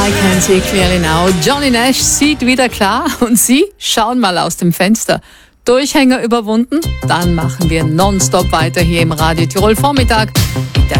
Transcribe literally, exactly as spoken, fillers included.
I can see clearly now. Johnny Nash sieht wieder klar und Sie schauen mal aus dem Fenster. Durchhänger überwunden? Dann machen wir nonstop weiter hier im Radio Tirol Vormittag.